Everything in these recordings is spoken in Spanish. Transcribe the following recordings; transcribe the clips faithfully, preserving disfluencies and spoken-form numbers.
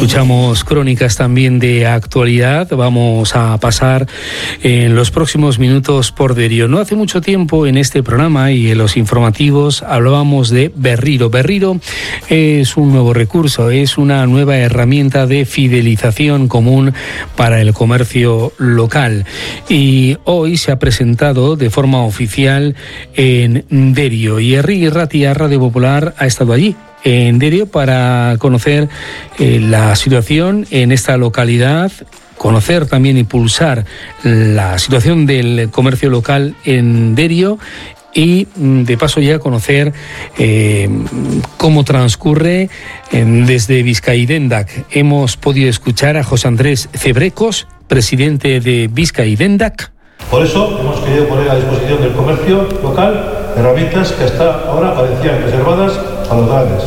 Escuchamos crónicas también de actualidad. Vamos a pasar en los próximos minutos por Derio. No hace mucho tiempo en este programa y en los informativos hablábamos de Berriro. Berriro es un nuevo recurso, es una nueva herramienta de fidelización común para el comercio local. Y hoy se ha presentado de forma oficial en Derio. Y Herri Ratia, Radio Popular, ha estado allí en Derio para conocer eh, la situación en esta localidad, conocer también, impulsar la situación del comercio local en Derio y de paso ya conocer eh, cómo transcurre eh, desde Bizkaidendak. Hemos podido escuchar a José Andrés Cebrecos, presidente de Bizkaidendak. Por eso hemos querido poner a disposición del comercio local herramientas que hasta ahora parecían reservadas a los grandes.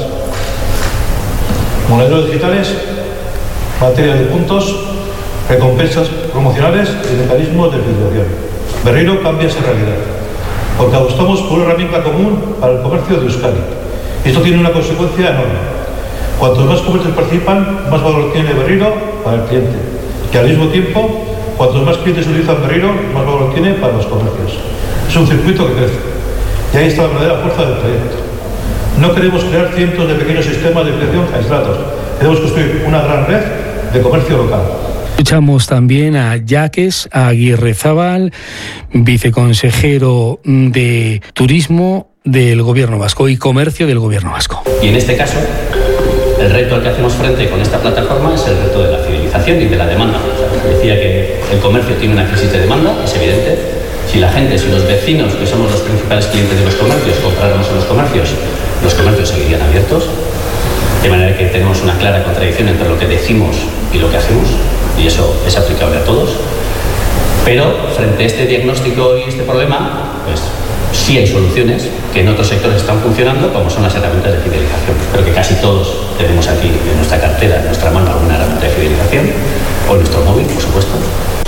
Monederos digitales, materia de puntos, recompensas promocionales y mecanismos de fidelización. Berriro cambia esa realidad, porque apostamos por una herramienta común para el comercio de Euskadi. Y esto tiene una consecuencia enorme. Cuantos más comercios participan, más valor tiene Berriro para el cliente. Que al mismo tiempo, cuantos más clientes utilizan Berriro, más valor tiene para los comercios. Es un circuito que crece. Y ahí está la verdadera fuerza del proyecto. No queremos crear cientos de pequeños sistemas de fidelización aislados. Queremos construir una gran red de comercio local. Escuchamos también a Yaques Aguirrezábal, viceconsejero de Turismo del Gobierno Vasco y Comercio del Gobierno Vasco. Y en este caso, el reto al que hacemos frente con esta plataforma es el reto de la fidelización y de la demanda. O sea, decía que el comercio tiene una crisis de demanda, es evidente. Si la gente, si los vecinos, que somos los principales clientes de los comercios, compráramos en los comercios, los comercios seguirían abiertos. De manera que tenemos una clara contradicción entre lo que decimos y lo que hacemos, y eso es aplicable a todos. Pero frente a este diagnóstico y este problema, pues sí hay soluciones que en otros sectores están funcionando, como son las herramientas de fidelización. Creo que casi todos tenemos aquí en nuestra cartera, en nuestra mano, alguna herramienta de fidelización, o en nuestro móvil, por supuesto.